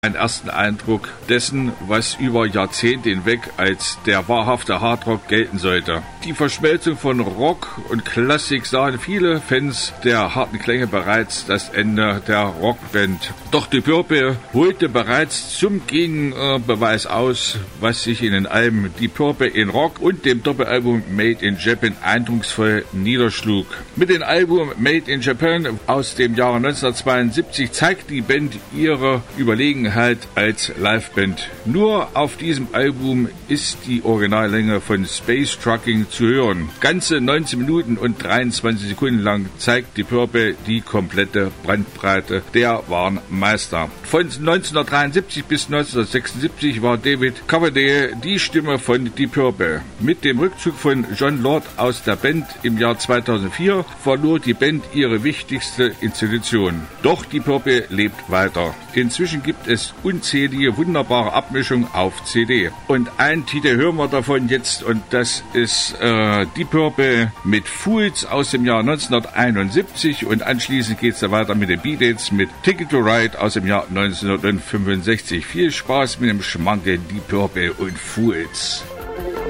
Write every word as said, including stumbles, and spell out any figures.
einen ersten Eindruck dessen, was über Jahrzehnte hinweg als der wahrhafte Hardrock gelten sollte. Die Verschmelzung von Rock und Klassik sahen viele Fans der harten Klänge bereits das Ende der Rockband. Doch Deep Purple holte bereits zum Gegenbeweis aus, was sich in den Alben Deep Purple in Rock und dem Doppelalbum Made in Japan eindrucksvoll niederschlug. Mit dem Album Made in Japan aus dem Jahre neunzehnhundertzweiundsiebzig zeigt die Band ihre Überlegenheit als Liveband. Nur auf diesem Album ist die Originallänge von Space Trucking zu hören. Ganze neunzehn Minuten und dreiundzwanzig Sekunden lang zeigt Deep Purple die komplette Bandbreite der wahren Meister. Von neunzehnhundertdreiundsiebzig bis neunzehnhundertsechsundsiebzig war David Coverdale die Stimme von Deep Purple. Mit dem Rückzug von Jon Lord aus der Band im Jahr zweitausendvier verlor die Band ihre wichtigste Institution. Doch Deep Purple lebt weiter. Inzwischen gibt es unzählige wunderbare Abmischungen auf C D. Und einen Titel hören wir davon jetzt und das ist äh, Deep Purple mit Fools aus dem Jahr neunzehnhunderteinundsiebzig und anschließend geht es weiter mit den Beatles mit Ticket to Ride aus dem Jahr neunzehnhundertfünfundsechzig. Viel Spaß mit dem Schmankerl Deep Purple und Fools.